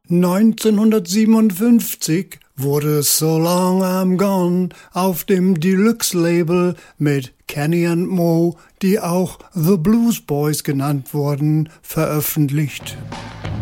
1957 wurde So Long I'm Gone auf dem Deluxe-Label mit Kenny and Mo, die auch The Blues Boys genannt wurden, veröffentlicht.